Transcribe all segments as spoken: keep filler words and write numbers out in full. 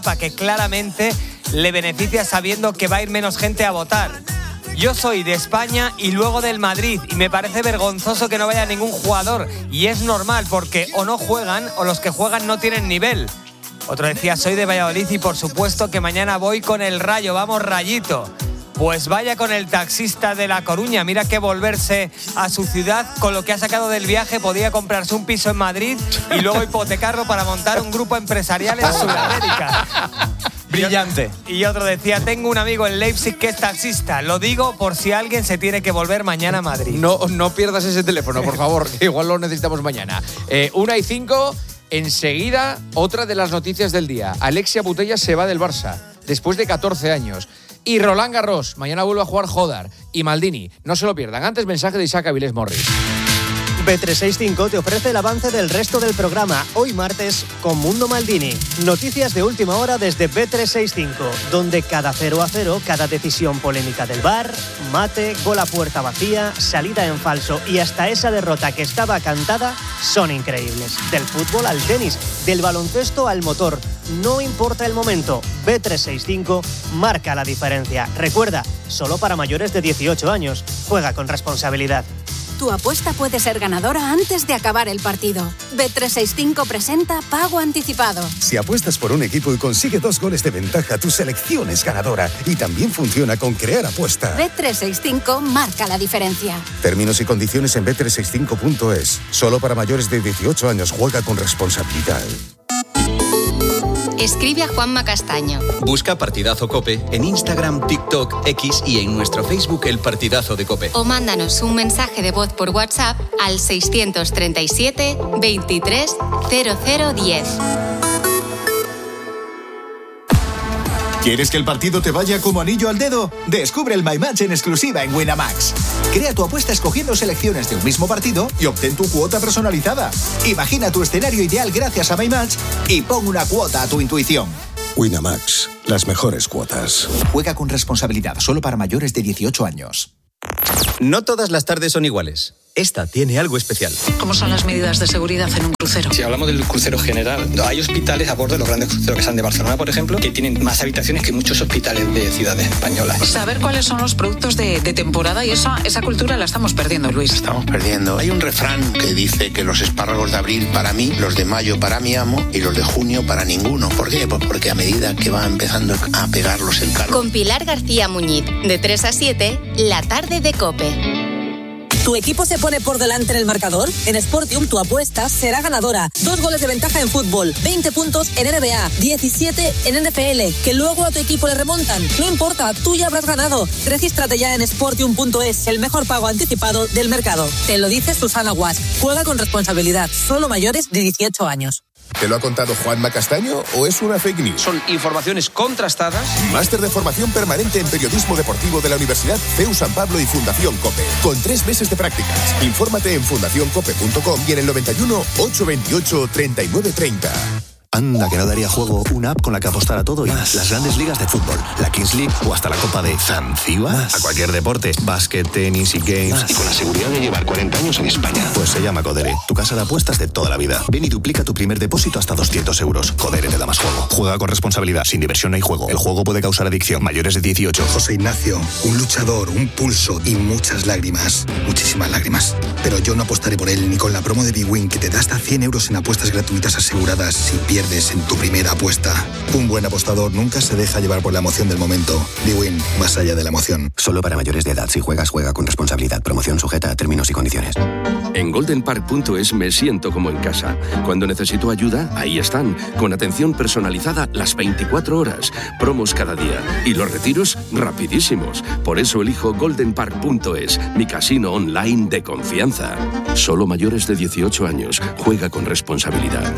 que claramente le beneficia sabiendo que va a ir menos gente a votar. Yo soy de España y luego del Madrid y me parece vergonzoso que no vaya ningún jugador, y es normal porque o no juegan o los que juegan no tienen nivel. Otro decía, soy de Valladolid y por supuesto que mañana voy con el Rayo, vamos Rayito. Pues vaya con el taxista de La Coruña, mira que volverse a su ciudad con lo que ha sacado del viaje, podía comprarse un piso en Madrid y luego hipotecarlo para montar un grupo empresarial en Sudamérica. Brillante. Y otro decía, tengo un amigo en Leipzig que es taxista, lo digo por si alguien se tiene que volver mañana a Madrid. No, no pierdas ese teléfono, por favor, que igual lo necesitamos mañana. Eh, una y cinco, enseguida, otra de las noticias del día. Alexia Putellas se va del Barça, después de catorce años. Y Roland Garros, mañana vuelve a jugar Jodar y Maldini. No se lo pierdan. Antes, mensaje de Isaac Avilés Morris. B trescientos sesenta y cinco te ofrece el avance del resto del programa, hoy martes, con Mundo Maldini. Noticias de última hora desde B trescientos sesenta y cinco, donde cada cero a cero, cada decisión polémica del V A R, mate, gol a puerta vacía, salida en falso y hasta esa derrota que estaba cantada, son increíbles. Del fútbol al tenis, del baloncesto al motor, no importa el momento, B trescientos sesenta y cinco marca la diferencia. Recuerda, solo para mayores de dieciocho años. Juega con responsabilidad. Tu apuesta puede ser ganadora antes de acabar el partido. B trescientos sesenta y cinco presenta Pago Anticipado. Si apuestas por un equipo y consigue dos goles de ventaja, tu selección es ganadora. Y también funciona con Crear Apuesta. B trescientos sesenta y cinco marca la diferencia. Términos y condiciones en B trescientos sesenta y cinco punto es. Solo para mayores de dieciocho años. Juega con responsabilidad. Escribe a Juanma Castaño. Busca Partidazo COPE en Instagram, TikTok, X y en nuestro Facebook El Partidazo de COPE. O mándanos un mensaje de voz por WhatsApp al seiscientos treinta y siete, veintitrés, cero cero diez. ¿Quieres que el partido te vaya como anillo al dedo? Descubre el My Match en exclusiva en Winamax. Crea tu apuesta escogiendo selecciones de un mismo partido y obtén tu cuota personalizada. Imagina tu escenario ideal gracias a My Match y pon una cuota a tu intuición. Winamax, las mejores cuotas. Juega con responsabilidad, solo para mayores de dieciocho años. No todas las tardes son iguales. Esta tiene algo especial. ¿Cómo son las medidas de seguridad en un crucero? Si hablamos del crucero general, hay hospitales a bordo de los grandes cruceros que están de Barcelona, por ejemplo, que tienen más habitaciones que muchos hospitales de ciudades españolas. Saber cuáles son los productos de, de temporada y esa, esa cultura la estamos perdiendo, Luis. Estamos perdiendo. Hay un refrán que dice que los espárragos de abril para mí, los de mayo para mi amo y los de junio para ninguno. ¿Por qué? Pues porque a medida que va empezando a pegarlos el calor. Con Pilar García Muñiz, de tres a siete, la tarde de COPE. ¿Tu equipo se pone por delante en el marcador? En Sportium tu apuesta será ganadora. Dos goles de ventaja en fútbol, veinte puntos en N B A, diecisiete en N F L. Que luego a tu equipo le remontan. No importa, tú ya habrás ganado. Regístrate ya en sportium punto es, el mejor pago anticipado del mercado. Te lo dice Susana Guas. Juega con responsabilidad. Solo mayores de dieciocho años. ¿Te lo ha contado Juanma Castaño o es una fake news? Son informaciones contrastadas. Máster de formación permanente en periodismo deportivo de la Universidad C E U San Pablo y Fundación COPE. Con tres meses de prácticas. Infórmate en fundación cope punto com y en el noventa y uno, ochocientos veintiocho, treinta y nueve treinta. Anda, que no daría juego una app con la que apostar a todo y más. Las grandes ligas de fútbol, la Kings League o hasta la Copa de Zanzíbar. A cualquier deporte, básquet, tenis y games. Más. Y con la seguridad de llevar cuarenta años en España. Pues se llama Codere, tu casa de apuestas de toda la vida. Ven y duplica tu primer depósito hasta doscientos euros. Codere te da más juego. Juega con responsabilidad, sin diversión no hay juego. El juego puede causar adicción. Mayores de dieciocho. José Ignacio, un luchador, un pulso y muchas lágrimas. Muchísimas lágrimas. Pero yo no apostaré por él ni con la promo de bwin que te da hasta cien euros en apuestas gratuitas aseguradas si pierdes en tu primera apuesta. Un buen apostador nunca se deja llevar por la emoción del momento. bwin, más allá de la emoción. Solo para mayores de edad. Si juegas, juega con responsabilidad. Promoción sujeta a términos y condiciones. En golden park punto es me siento como en casa. Cuando necesito ayuda, ahí están. Con atención personalizada las veinticuatro horas. Promos cada día. Y los retiros rapidísimos. Por eso elijo golden park punto es, mi casino online de confianza. Solo mayores de dieciocho años. Juega con responsabilidad.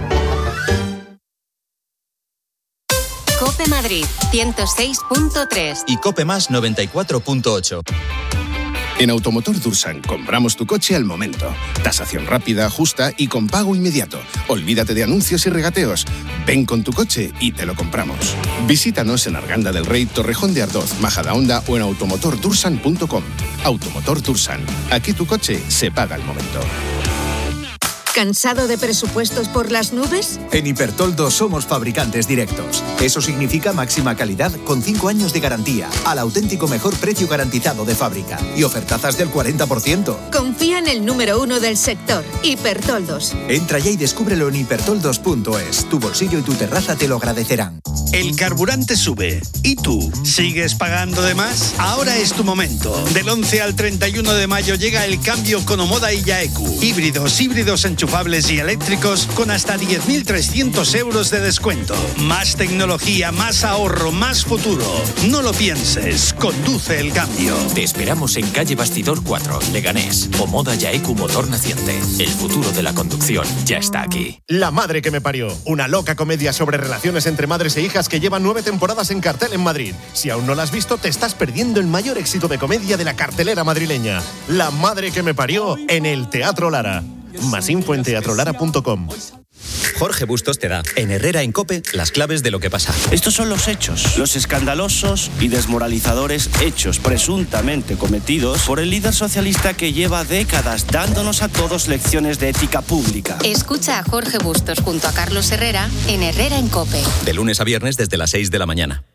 COPE Madrid, ciento seis punto tres. Y COPE Más noventa y cuatro punto ocho. En Automotor Dursan compramos tu coche al momento. Tasación rápida, justa y con pago inmediato. Olvídate de anuncios y regateos. Ven con tu coche y te lo compramos. Visítanos en Arganda del Rey, Torrejón de Ardoz, Majadahonda o en automotor dursan punto com. Automotor Dursan. Aquí tu coche se paga al momento. ¿Cansado de presupuestos por las nubes? En Hipertoldo somos fabricantes directos. Eso significa máxima calidad con cinco años de garantía, al auténtico mejor precio garantizado de fábrica y ofertazas del cuarenta por ciento. Confía en el número uno del sector, Hipertoldos. Entra ya y descúbrelo en hipertoldos punto es. Tu bolsillo y tu terraza te lo agradecerán. El carburante sube. ¿Y tú? ¿Sigues pagando de más? Ahora es tu momento. Del once al treinta y uno de mayo llega el cambio con Omoda y Yaeku. Híbridos, híbridos enchufables y eléctricos con hasta diez mil trescientos euros de descuento. Más tecnología, más ahorro, más futuro. No lo pienses. Conduce el cambio. Te esperamos en calle Bastidor cuatro, Leganés. Omoda Yaeku Motor Naciente. El futuro de la conducción ya está aquí. La madre que me parió. Una loca comedia sobre relaciones entre madres e hijas que lleva nueve temporadas en cartel en Madrid. Si aún no la has visto, te estás perdiendo el mayor éxito de comedia de la cartelera madrileña. La madre que me parió en el Teatro Lara. Más info en teatro lara punto com. Jorge Bustos te da, en Herrera en COPE, las claves de lo que pasa. Estos son los hechos, los escandalosos y desmoralizadores hechos presuntamente cometidos por el líder socialista que lleva décadas dándonos a todos lecciones de ética pública. Escucha a Jorge Bustos junto a Carlos Herrera en Herrera en COPE. De lunes a viernes desde las seis de la mañana.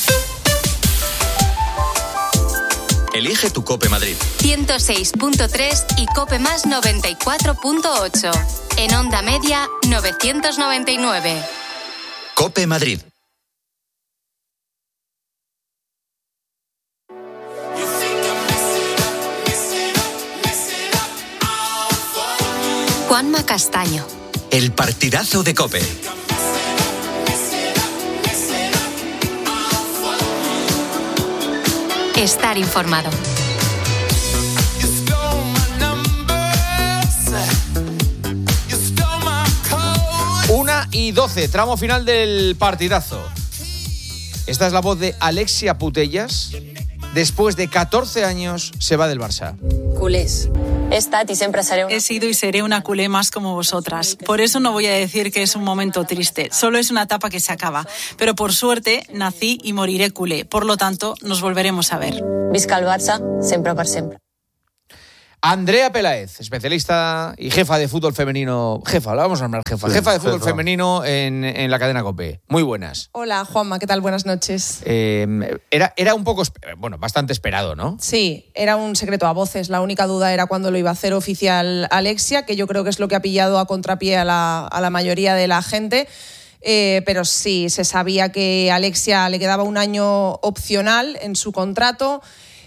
Elige tu COPE Madrid. ciento seis punto tres y COPE más noventa y cuatro punto ocho. En onda media, novecientos noventa y nueve. COPE Madrid. Juanma Castaño. El partidazo de COPE. Estar informado. Una y doce, tramo final del partidazo. Esta es la voz de Alexia Putellas. Después de catorce años se va del Barça. Culés. He estat i sempre seré una... He sido y seré una culé más como vosotras. Por eso no voy a decir que es un momento triste. Solo es una etapa que se acaba. Pero por suerte, nací y moriré culé. Por lo tanto, nos volveremos a ver. Visca el Barça, sempre per sempre. Andrea Peláez, especialista y jefa de fútbol femenino. Jefa, la vamos a nombrar jefa. Sí, jefa de fútbol jefa. femenino en, en la cadena COPE. Muy buenas. Hola, Juanma, ¿qué tal? Buenas noches. Eh, era, era un poco, bueno, bastante esperado, ¿no? Sí, era un secreto a voces. La única duda era cuándo lo iba a hacer oficial Alexia, que yo creo que es lo que ha pillado a contrapié a la, a la mayoría de la gente. Eh, pero sí, se sabía que a Alexia le quedaba un año opcional en su contrato.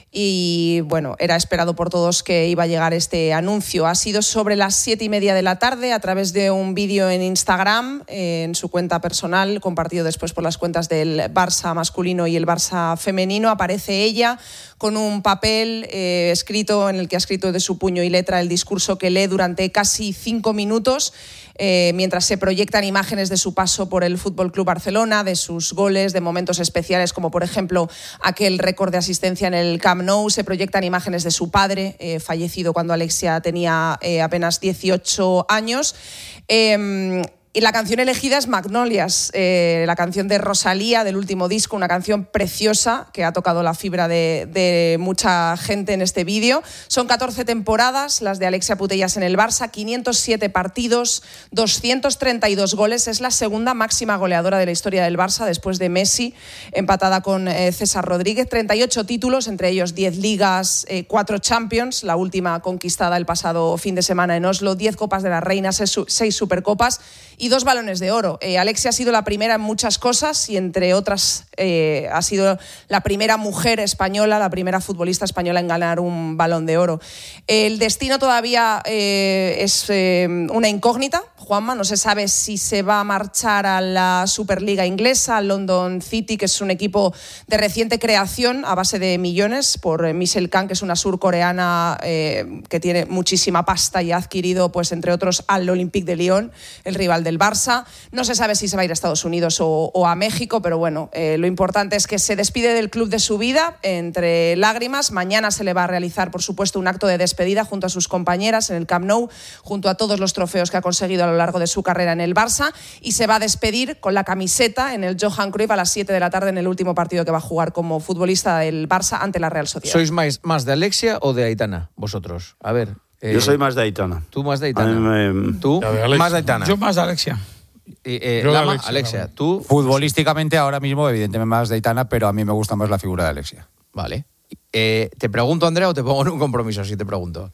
Y bueno, era esperado por todos que iba a llegar este anuncio. Ha sido sobre las siete y media de la tarde a través de un vídeo en Instagram, eh, en su cuenta personal, compartido después por las cuentas del Barça masculino y el Barça femenino. Aparece ella con un papel eh, escrito en el que ha escrito de su puño y letra el discurso que lee durante casi cinco minutos. Eh, mientras se proyectan imágenes de su paso por el F C Barcelona, de sus goles, de momentos especiales como por ejemplo aquel récord de asistencia en el Camp Nou. Se proyectan imágenes de su padre, eh, fallecido cuando Alexia tenía eh, apenas dieciocho años. Eh, Y la canción elegida es Magnolias, eh, la canción de Rosalía, del último disco, una canción preciosa que ha tocado la fibra de, de mucha gente en este vídeo. Son catorce temporadas, las de Alexia Putellas en el Barça, quinientos siete partidos, doscientos treinta y dos goles. Es la segunda máxima goleadora de la historia del Barça, después de Messi, empatada con eh, César Rodríguez. treinta y ocho títulos, entre ellos diez ligas, eh, cuatro Champions, la última conquistada el pasado fin de semana en Oslo, diez Copas de la Reina, seis, seis Supercopas y dos balones de oro. Eh, Alexia ha sido la primera en muchas cosas y entre otras eh, ha sido la primera mujer española, la primera futbolista española en ganar un balón de oro. El destino todavía eh, es eh, una incógnita, Juanma, no se sabe si se va a marchar a la Superliga inglesa, al London City, que es un equipo de reciente creación a base de millones por eh, Michelle Kang, que es una surcoreana eh, que tiene muchísima pasta y ha adquirido, pues entre otros, al Olympique de Lyon, el rival del Barça. No se sabe si se va a ir a Estados Unidos o, o a México, pero bueno, eh, lo importante es que se despide del club de su vida entre lágrimas. Mañana se le va a realizar, por supuesto, un acto de despedida junto a sus compañeras en el Camp Nou, junto a todos los trofeos que ha conseguido a lo largo de su carrera en el Barça, y se va a despedir con la camiseta en el Johan Cruyff a las siete de la tarde en el último partido que va a jugar como futbolista del Barça ante la Real Sociedad. ¿Sois más, más de Alexia o de Aitana, vosotros? A ver... Yo soy más de Aitana. Tú más de Aitana. Me... ¿Tú? Más de Aitana. Yo más de Alexia. Eh, eh, Lama, Alexia, Alexia tú... Futbolísticamente ahora mismo, evidentemente más de Aitana, pero a mí me gusta más la figura de Alexia. Vale. Eh, ¿Te pregunto, Andrea, o te pongo en un compromiso si te pregunto?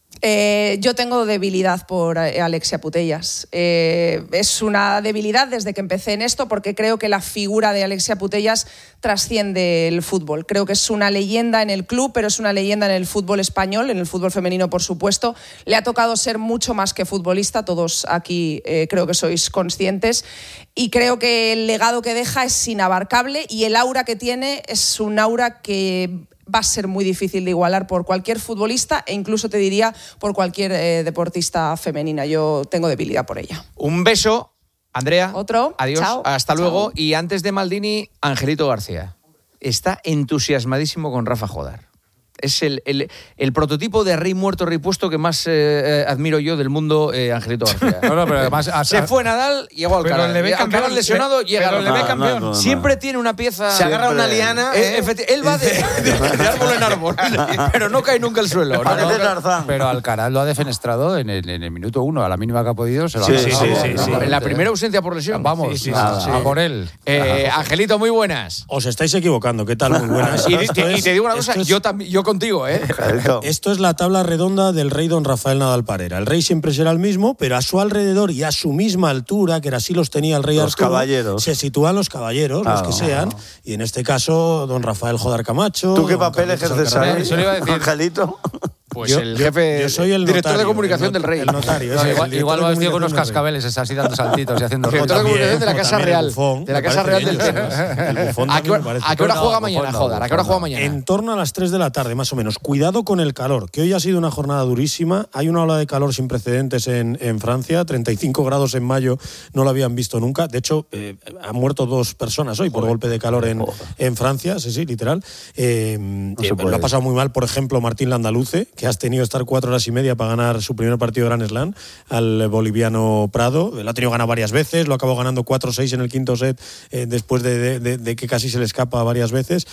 Eh, yo tengo debilidad por Alexia Putellas. Eh, es una debilidad desde que empecé en esto porque creo que la figura de Alexia Putellas trasciende el fútbol. Creo que es una leyenda en el club, pero es una leyenda en el fútbol español, en el fútbol femenino, por supuesto. Le ha tocado ser mucho más que futbolista, todos aquí eh, creo que sois conscientes, y creo que el legado que deja es inabarcable y el aura que tiene es un aura que va a ser muy difícil de igualar por cualquier futbolista e incluso te diría por cualquier eh, deportista femenina. Yo tengo debilidad por ella. Un beso, Andrea. Otro. Adiós. Chao. Hasta luego. Chao. Y antes de Maldini, Angelito García. Está entusiasmadísimo con Rafa Jodar. Es el, el, el prototipo de rey muerto, rey puesto que más eh, admiro yo del mundo, eh, Angelito García. No, no, pero además, a, se fue Nadal, llegó al Alcaraz. Le ve campeón, Alcaraz lesionado, le, llega pero le ve Rafa. campeón. No, no, no. Siempre tiene una pieza. Se agarra una liana. Eh, ¿eh? efecti- él va de, de, de árbol en árbol, pero no cae nunca al suelo. ¿no? Parece Tarzán. Pero Alcaraz lo ha defenestrado en el, en el minuto uno, a la mínima que ha podido. Se lo Sí, ha sí, dejado, sí, sí, ¿no? sí. En la primera ausencia por lesión. Vamos, Sí, sí, a, sí. a por él. Eh, Angelito, muy buenas. Os estáis equivocando, ¿qué tal? Muy buenas. Y, Esto y- y es- te digo una cosa, esto es- yo, también, yo contigo, ¿eh? Esto es la tabla redonda del rey don Rafael Nadal Parera. El rey siempre será el mismo, pero a su alrededor y a su misma altura, que así los tenía el rey Los Arturo, caballeros. se sitúan los caballeros, Ah, los que no. sean. Y en este caso, don Rafael Jodar Camacho. ¿Tú qué don papel Carlitos ejerces Alcaraz. ahí, Eso le iba a decir. Angelito? Pues Yo- el yo- jefe, yo soy el director de notario, comunicación el del not- rey. el notario, No, ese, igual, el director igual de va vestido con unos comunicación del rey. cascabeles, es así dando saltitos y haciendo Director de rondas. comunicación de la como Casa también el Real. Bufón, De la me Casa parece Real del bien, tenis. el Bufón ¿A qué también hora, me parece a qué hora bien. juega No, mañana, Bufón no, Jodar? ¿A qué hora Bufón juega no. mañana? En torno a las tres de la tarde, más o menos. Cuidado con el calor, que hoy ha sido una jornada durísima. Hay una ola de calor sin precedentes en, en Francia. treinta y cinco grados en mayo no lo habían visto nunca. De hecho, eh, han muerto dos personas hoy por golpe de calor en, en Francia. Sí, sí, literal. Eh, se eh, puede. lo ha pasado muy mal, por ejemplo, Martín Landaluce, que has tenido que estar cuatro horas y media para ganar su primer partido de Grand Slam al boliviano Prado. Lo ha tenido que ganar varias veces, lo acabó ganando cuatro seis en el quinto set eh, después de, de, de, de que casi se le escapa varias veces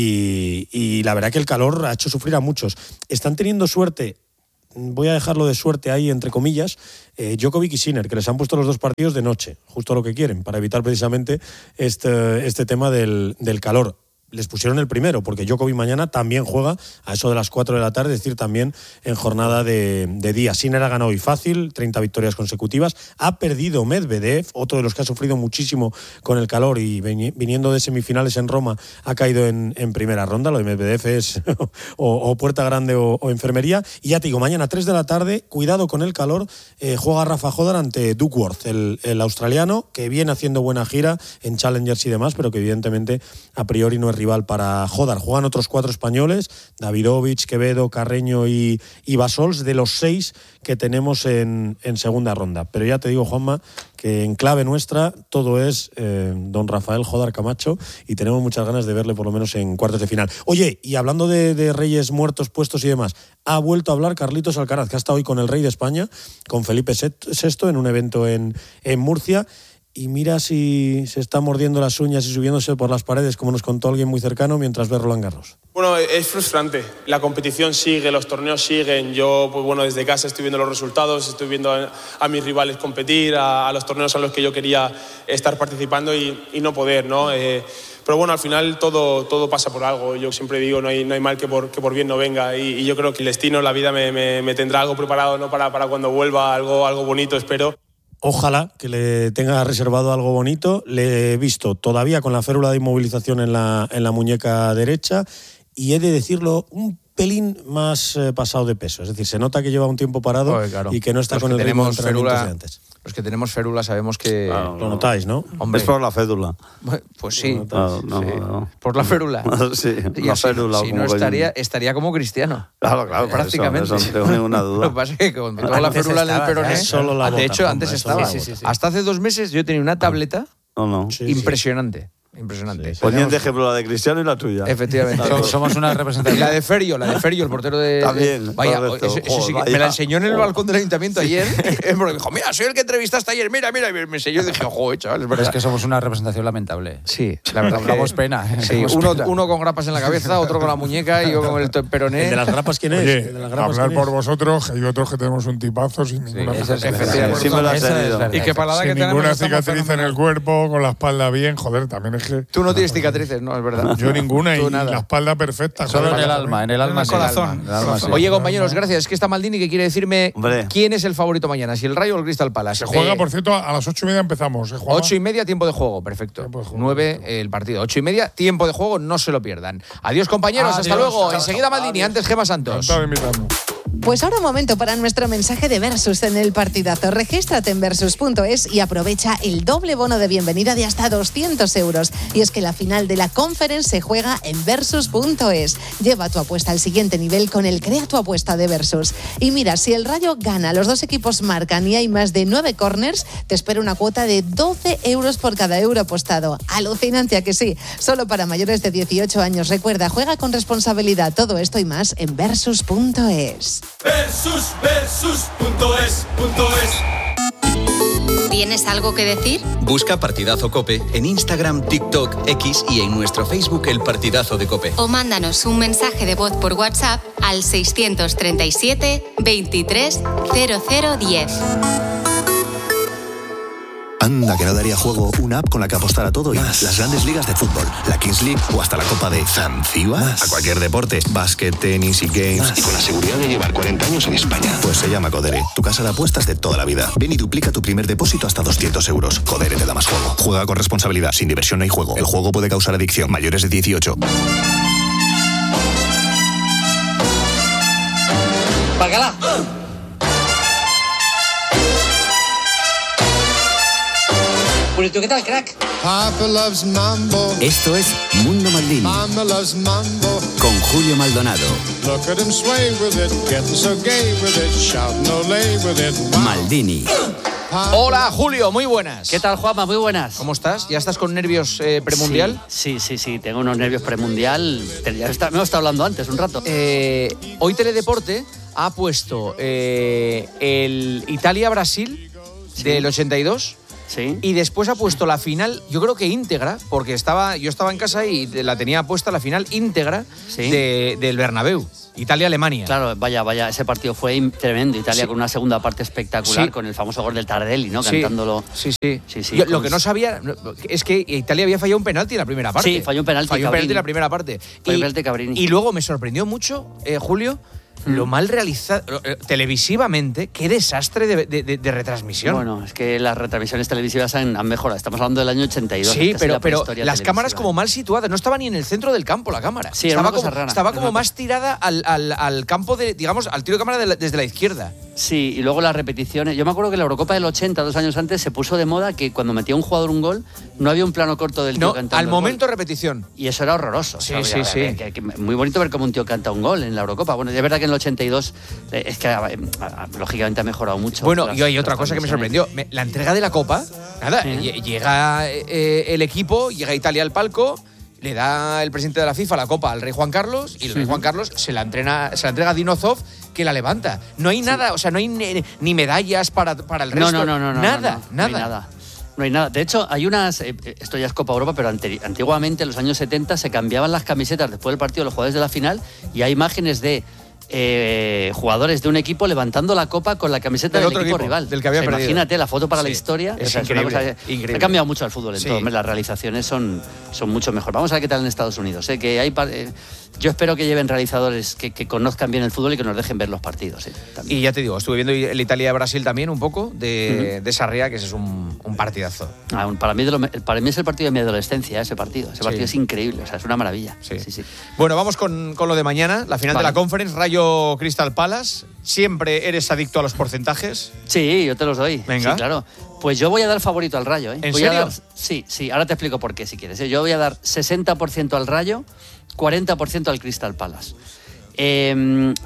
y, y la verdad que el calor ha hecho sufrir a muchos. Están teniendo suerte, voy a dejarlo de suerte ahí entre comillas, eh, Djokovic y Sinner, que les han puesto los dos partidos de noche, justo lo que quieren, para evitar precisamente este, este tema del, del calor. Les pusieron el primero, porque Djokovic mañana también juega a eso de las cuatro de la tarde, es decir, también en jornada de, de día. Sinner ha ganado hoy fácil, treinta victorias consecutivas. Ha perdido Medvedev, otro de los que ha sufrido muchísimo con el calor y viniendo de semifinales en Roma, ha caído en, en primera ronda. Lo de Medvedev es o, o puerta grande o, o enfermería. Y ya te digo, mañana tres de la tarde, cuidado con el calor, eh, juega Rafa Jodar ante Duckworth, el, el australiano, que viene haciendo buena gira en Challengers y demás, pero que evidentemente a priori no es rival para Jodar. Juegan otros cuatro españoles, Davidovich, Quevedo, Carreño y, y Basols, de los seis que tenemos en, en segunda ronda. Pero ya te digo, Juanma, que en clave nuestra todo es eh, don Rafael Jodar Camacho y tenemos muchas ganas de verle por lo menos en cuartos de final. Oye, y hablando de, de reyes muertos, puestos y demás, ha vuelto a hablar Carlitos Alcaraz, que ha estado hoy con el rey de España, con Felipe sexto, en un evento en, en Murcia. Y mira si se está mordiendo las uñas y subiéndose por las paredes, como nos contó alguien muy cercano, mientras ve Roland Garros. Bueno, es frustrante. La competición sigue, los torneos siguen. Yo, pues bueno, desde casa estoy viendo los resultados, estoy viendo a, a mis rivales competir, a, a los torneos a los que yo quería estar participando y, y no poder, ¿no? Eh, pero bueno, al final todo, todo pasa por algo. Yo siempre digo, no hay, no hay mal que por, que por bien no venga. Y, y yo creo que el destino, la vida me, me, me tendrá algo preparado, ¿no? para, para cuando vuelva, algo, algo bonito, espero. Ojalá que le tenga reservado algo bonito. Le he visto todavía con la férula de inmovilización en la, en la muñeca derecha y he de decirlo un pelín más eh, pasado de peso. Es decir, se nota que lleva un tiempo parado. Joder, claro. Y que no está Los con que el ritmo de tenemos entrenamientos férula- de antes. Los que tenemos férula sabemos que... Claro, lo notáis, ¿no? Hombre. Es por la fédula. Pues sí, No, no, sí. no. Por la férula. Sí, Y la así, férula. si como no coño. estaría, estaría como Cristiano. Claro, claro, prácticamente. Eso, eso no tengo ninguna duda. Lo que pasa es que con toda la Antes férula en el estaba, peroné... ¿eh? Solo la de bota, hecho, hombre, antes solo estaba. la Sí, sí, sí. Hasta hace dos meses yo tenía una tableta No, no. Sí, sí. impresionante. Impresionante. Poniendo de ejemplo la de Cristiano y la tuya. Efectivamente. Somos, somos una representación. Y la de Ferio, la de Ferio, el portero de... También. Vaya, correcto. eso, eso sí que Joder, me la vaya. enseñó en el balcón del ayuntamiento ayer. Porque dijo, mira, soy el que entrevistaste ayer, mira, mira. Y me enseñó y dije, joder, chaval, es verdad. Es que somos una representación lamentable. Sí, la verdad. Damos pena. ¿eh? Sí, Damos uno, pena. uno con grapas en la cabeza, otro con la muñeca y yo con el peroné. ¿El de las grapas quién es? Oye, ¿El de las grapas hablar quién por es? vosotros, que hay otros que tenemos un tipazo sin ninguna eso es cicatriz. verdad. Sí me lo has Eso es tenido. verdad. Y que para la Sin que tenemos ninguna estamos cicatriz en el cuerpo, con la espalda bien, joder, también es que... Tú no tienes cicatrices, no, es verdad. Yo ninguna Tú y nada. la espalda perfecta. Solo joder, en el joder. alma, en el alma, el sí, en el corazón. alma, en el alma, sí. Oye, compañeros, gracias. Es que está Maldini que quiere decirme Hombre. quién es el favorito mañana, si el Rayo o el Crystal Palace. Se juega, Eh, por cierto, a las ocho y media empezamos. ¿eh, Juanma? Ocho y media, tiempo de juego, perfecto. Tiempo de juego, Nueve, el partido. Ocho y media, tiempo de juego, no se lo pierdan. Adiós, compañeros, hasta Adiós. luego. Chao, Enseguida chao. Maldini, Adiós. antes Gema Santos. Encantado de invitarnos. Pues ahora un momento para nuestro mensaje de Versus en el partidazo. Regístrate en versus punto es y aprovecha el doble bono de bienvenida de hasta doscientos euros. Y es que la final de la Conference se juega en versus punto es. Lleva tu apuesta al siguiente nivel con el Crea tu apuesta de Versus. Y mira, si el Rayo gana, los dos equipos marcan y hay más de nueve corners, te espera una cuota de doce euros por cada euro apostado. Alucinante, ¿a que sí? Solo para mayores de dieciocho años. Recuerda, juega con responsabilidad. Todo esto y más en versus punto es. Versus, versus, punto es, punto es. ¿Tienes algo que decir? Busca Partidazo Cope en Instagram, TikTok, X y en nuestro Facebook El Partidazo de Cope. O mándanos un mensaje de voz por WhatsApp al seiscientos treinta y siete, veintitrés, cero cero diez. Anda, que no daría juego una app con la que apostar a todo y más. Las grandes ligas de fútbol, la Kings League o hasta la Copa de Zanzíbar. A cualquier deporte, básquet, tenis y games. Más. Y con la seguridad de llevar cuarenta años en España. Pues se llama Codere, tu casa de apuestas de toda la vida. Ven y duplica tu primer depósito hasta doscientos euros. Codere te da más juego. Juega con responsabilidad. Sin diversión no hay juego. El juego puede causar adicción. Mayores de dieciocho. ¡Párgala! Purito, ¿qué tal, crack? Papa loves mambo. Esto es Mundo Maldini Mama loves mambo. con Julio Maldonado. Look at him sway with it, getting so gay with it, shouting olé with it. Wow. Maldini. Hola, Julio, muy buenas. ¿Qué tal, Juanma? Muy buenas. ¿Cómo estás? ¿Ya estás con nervios eh, premundial? Sí, sí, sí, sí, tengo unos nervios premundial. Ya está, me hemos estado hablando antes, un rato. Eh, hoy Teledeporte ha puesto eh, el Italia-Brasil del ochenta y dos. Sí. Y después ha puesto la final, yo creo que íntegra, porque estaba, yo estaba en casa y la tenía puesta la final íntegra Sí. de- del Bernabéu, Italia-Alemania. Claro, vaya, vaya, ese partido fue im- tremendo. Italia Sí. con una segunda parte espectacular, Sí. con el famoso gol del Tardelli, ¿no? Sí. Cantándolo. Sí, sí. Sí, sí, Yo, con- lo que no sabía es que Italia había fallado un penalti en la primera parte. Sí, falló un penalti, Falló un penalti Cabrini. en la primera parte. Falló un Y- penalti Cabrini. Y luego me sorprendió mucho, eh, Julio, lo mal realizado, eh, televisivamente, qué desastre de, de- de- de retransmisión. Bueno, es que las retransmisiones televisivas han, han mejorado. Estamos hablando del año ochenta y dos. Sí, casi pero, la pero prehistoria las televisiva. cámaras como mal situadas, no estaba ni en el centro del campo la cámara. Sí, era estaba una cosa como, rara, estaba era como una más tirada al, al- al campo de, digamos, al tiro de cámara de la- desde la izquierda. Sí, y luego las repeticiones. Yo me acuerdo que en la Eurocopa del ochenta, dos años antes, se puso de moda que cuando metía un jugador un gol, no había un plano corto del tío No, cantando al el momento gol. repetición. Y eso era horroroso. Sí, O sea, sí, había- sí. había- que- que- muy bonito ver cómo un tío canta un gol en la Eurocopa. Bueno, es verdad que en el ochenta y dos eh, es que eh, lógicamente ha mejorado mucho. Bueno, las- y hay las otra cosa que me transmisiones. sorprendió. Me- la entrega de la Copa, nada, lle- llega eh, el equipo, llega Italia al palco, le da el presidente de la FIFA la Copa al rey Juan Carlos y el rey Ujú. Juan Carlos se la, entrena, se la entrega a Dinozov, que la levanta. No hay nada, o sea, no hay ni, ni medallas para, para el No, resto. no, no, no, no, Nada, no, no, nada. No hay nada. No hay nada. De hecho, hay unas. eh, esto ya es Copa Europa, pero ante- antiguamente, en los años setenta, se cambiaban las camisetas después del partido de los jugadores de la final y hay imágenes de. eh, jugadores de un equipo levantando la copa con la camiseta Del del, otro equipo, equipo, rival. del que había O sea, perdido. Imagínate la foto para la Sí, historia. es O sea, una increíble, cosa- increíble. Ha cambiado mucho el fútbol en Sí. todo. Hombre, las realizaciones son, son mucho mejor. Vamos a ver qué tal en Estados Unidos. ¿eh? Que hay, par- eh, yo espero que lleven realizadores que, que conozcan bien el fútbol y que nos dejen ver los partidos. ¿eh? Y ya te digo, estuve viendo el Italia-Brasil también un poco de, de Sarriá, que ese es un, un partidazo. Ah, un- para, mí de lo me- para mí es el partido de mi adolescencia, ese partido. Ese Sí. partido es increíble, o sea, es una maravilla. Sí. Sí, sí. Bueno, vamos con, con lo de mañana, la final Vale. de la Conference, Rayo Crystal Palace. Siempre eres adicto a los porcentajes. Sí, yo te los doy. Venga. Sí, claro. Pues yo voy a dar favorito al Rayo. ¿eh? ¿En Voy a serio? dar- sí, sí, ahora te explico por qué si quieres. ¿eh? Yo voy a dar sesenta por ciento al Rayo, cuarenta por ciento al Crystal Palace. Eh,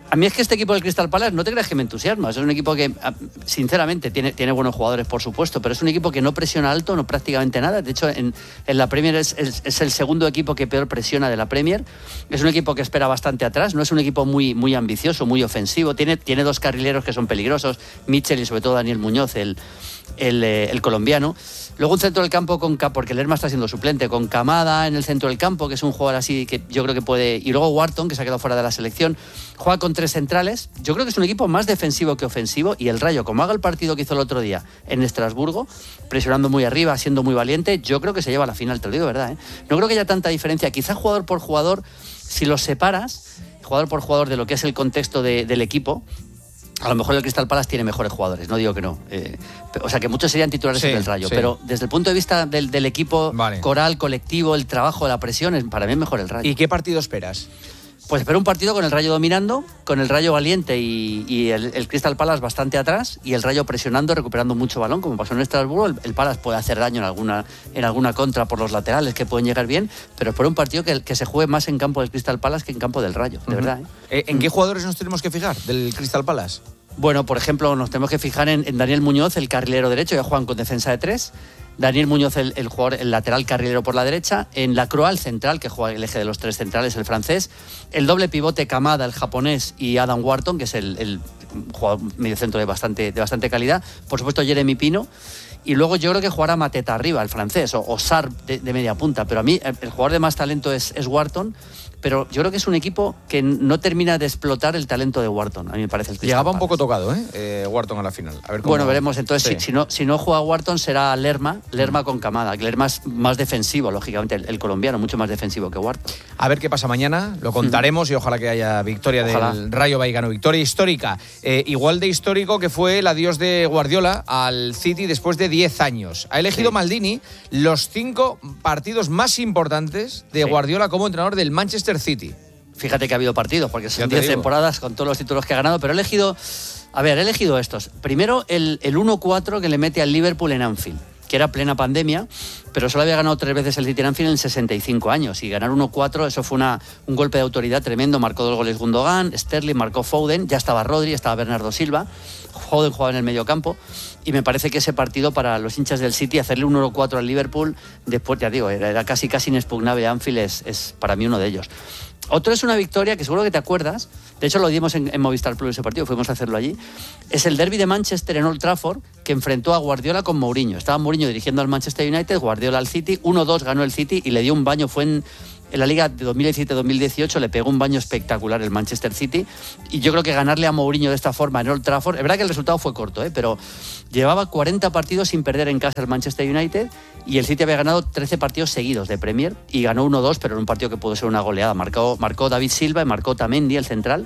A mí es que este equipo del Crystal Palace, no te creas que me entusiasma. Es un equipo que, sinceramente, tiene, tiene buenos jugadores, por supuesto, pero es un equipo que no presiona alto, no prácticamente nada. De hecho, en, en la Premier es, es, es el segundo equipo que peor presiona de la Premier. Es un equipo que espera bastante atrás. No es un equipo muy, muy ambicioso, muy ofensivo. Tiene, tiene dos carrileros que son peligrosos, Mitchell y sobre todo Daniel Muñoz, el, el, eh, el colombiano. Luego un centro del campo, con porque Lerma está siendo suplente, con Kamada en el centro del campo, que es un jugador así que yo creo que puede... Y luego Wharton, que se ha quedado fuera de la selección, juega con tres centrales. Yo creo que es un equipo más defensivo que ofensivo, y el Rayo, como haga el partido que hizo el otro día en Estrasburgo, presionando muy arriba, siendo muy valiente, yo creo que se lleva a la final, te lo digo de verdad, ¿eh? No creo que haya tanta diferencia. Quizás jugador por jugador, si los separas, jugador por jugador, de lo que es el contexto de, del equipo, a lo mejor el Crystal Palace tiene mejores jugadores, no digo que no. Eh, o sea, que muchos serían titulares sí, en el Rayo, sí. pero desde el punto de vista del, del equipo vale. coral, colectivo, el trabajo, la presión, es, para mí es mejor el Rayo. ¿Y qué partido esperas? Pues espero un partido con el Rayo dominando, con el Rayo valiente y, y el, el Crystal Palace bastante atrás, y el Rayo presionando, recuperando mucho balón, como pasó en Estrasburgo. El, el Palace puede hacer daño en alguna, en alguna contra por los laterales, que pueden llegar bien, pero espero un partido que, que se juegue más en campo del Crystal Palace que en campo del Rayo, de uh-huh. verdad. ¿eh? ¿En qué jugadores nos tenemos que fijar del Crystal Palace? Bueno, por ejemplo, nos tenemos que fijar en, en Daniel Muñoz, el carrilero derecho, ya juegan con defensa de tres. Daniel Muñoz, el, el jugador, el lateral carrilero por la derecha. En Lacroix, el central, que juega el eje de los tres centrales, el francés. El doble pivote Kamada, el japonés, y Adam Wharton, que es el, el jugador mediocentro de bastante, de bastante calidad. Por supuesto, Jeremy Pino. Y luego yo creo que jugará Mateta arriba, el francés, o, o Sarr de, de media punta. Pero a mí el, el jugador de más talento es, es Wharton. Pero yo creo que es un equipo que no termina de explotar el talento de Wharton, a mí me parece. El Llegaba un poco tocado, ¿eh? eh Wharton a la final. A ver cómo... Bueno, veremos. Entonces, sí. si, si, no, si no juega Wharton, será Lerma, Lerma con Kamada. Lerma es más defensivo, lógicamente, el, el colombiano, mucho más defensivo que Wharton. A ver qué pasa mañana, lo contaremos mm. y ojalá que haya victoria ojalá. del Rayo Vallecano. Victoria histórica. Eh, igual de histórico que fue el adiós de Guardiola al City después de diez años. Ha elegido sí. Maldini los cinco partidos más importantes de sí. Guardiola como entrenador del Manchester City. Fíjate que ha habido partidos, porque son diez temporadas con todos los títulos que ha ganado, pero he elegido, a ver, he elegido estos. Primero, el, el uno cuatro que le mete al Liverpool en Anfield, que era plena pandemia, pero solo había ganado tres veces el City en Anfield en sesenta y cinco años. Y ganar uno cuatro, eso fue una, un golpe de autoridad tremendo. Marcó dos goles Gundogan, Sterling, marcó Foden, ya estaba Rodri, estaba Bernardo Silva. Foden jugaba en el medio campo. Y me parece que ese partido para los hinchas del City, hacerle un uno cuatro al Liverpool, después, ya digo, era, era casi casi inexpugnable. Anfield es, es para mí uno de ellos. Otro es una victoria que seguro que te acuerdas, de hecho lo dimos en, en Movistar Plus ese partido, fuimos a hacerlo allí, es el derbi de Manchester en Old Trafford, que enfrentó a Guardiola con Mourinho. Estaba Mourinho dirigiendo al Manchester United, Guardiola al City, uno dos ganó el City y le dio un baño, fue en, en la Liga de dos mil diecisiete dos mil dieciocho, le pegó un baño espectacular el Manchester City, y yo creo que ganarle a Mourinho de esta forma en Old Trafford, es verdad que el resultado fue corto, ¿eh? pero llevaba cuarenta partidos sin perder en casa el Manchester United, y el City había ganado trece partidos seguidos de Premier y ganó uno dos, pero en un partido que pudo ser una goleada. Marcó, marcó David Silva y marcó Tamendi, el central.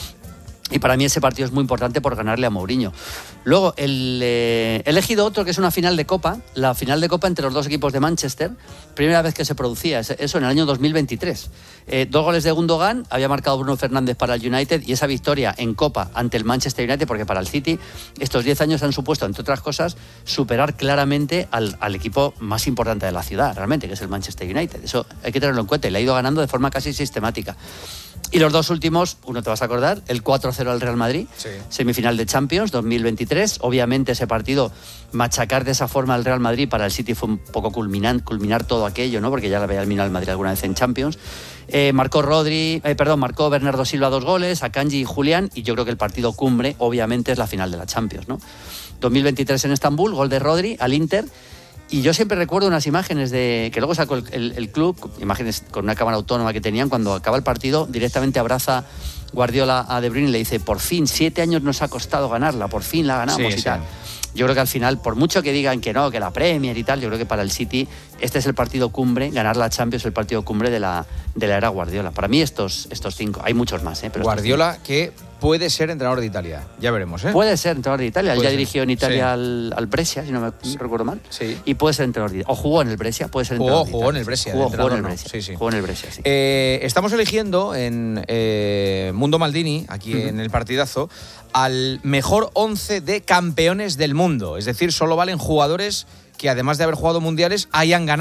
Y para mí ese partido es muy importante por ganarle a Mourinho. Luego, el, eh, he elegido otro que es una final de Copa, la final de Copa entre los dos equipos de Manchester, primera vez que se producía, eso en el año dos mil veintitrés. Eh, dos goles de Gundogan, había marcado Bruno Fernández para el United, y esa victoria en Copa ante el Manchester United, porque para el City estos diez años han supuesto, entre otras cosas, superar claramente al, al equipo más importante de la ciudad, realmente, que es el Manchester United. Eso hay que tenerlo en cuenta, y le ha ido ganando de forma casi sistemática. Y los dos últimos, uno te vas a acordar, el cuatro cero al Real Madrid, sí. semifinal de Champions dos mil veintitrés. Obviamente ese partido, machacar de esa forma al Real Madrid para el City fue un poco culminar, culminar todo aquello, ¿no? Porque ya la había eliminado el Madrid alguna vez en Champions. Eh, marcó Rodri, eh, perdón, marcó Bernardo Silva dos goles, Akanji y Julián, y yo creo que el partido cumbre, obviamente, es la final de la Champions, ¿no? dos mil veintitrés en Estambul, gol de Rodri al Inter. Y yo siempre recuerdo unas imágenes de que luego sacó el, el, el club, imágenes con una cámara autónoma que tenían, cuando acaba el partido, directamente abraza Guardiola a De Bruyne y le dice: por fin, siete años nos ha costado ganarla, por fin la ganamos sí, y sí. tal. Yo creo que al final, por mucho que digan que no, que la Premier y tal, yo creo que para el City este es el partido cumbre, ganar la Champions, el partido cumbre de la, de la era Guardiola. Para mí estos, estos cinco, hay muchos más. ¿eh? Pero Guardiola que puede ser entrenador de Italia, ya veremos. ¿eh? Puede ser entrenador de Italia, él ya ser. dirigió en Italia sí. al, al Brescia, si no me sí. recuerdo mal, sí. y puede ser entrenador de Italia, o jugó en el Brescia, puede ser entrenador jugó, de jugó en el Brescia. Jugó, jugó en el no. Brescia, sí, sí. jugó en el Brescia, sí. Eh, estamos eligiendo en eh, Mundo Maldini, aquí uh-huh. en el partidazo, al mejor once de campeones del mundo. Es decir, solo valen jugadores que, además de haber jugado mundiales, hayan ganado